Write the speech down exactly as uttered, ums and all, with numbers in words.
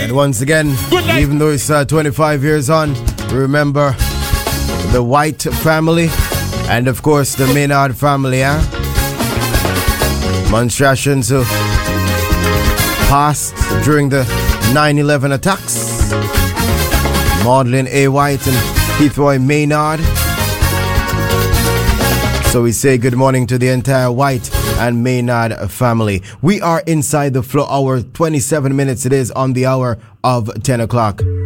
And once again, even though it's uh, twenty-five years on, remember the White family and of course the Maynard family, eh? Monstrations who passed during the nine eleven attacks. Maudlin A. White and Heathroy Maynard. So we say good morning to the entire White and Maynard family. We are inside the flow hour, twenty-seven minutes it is on the hour of ten o'clock.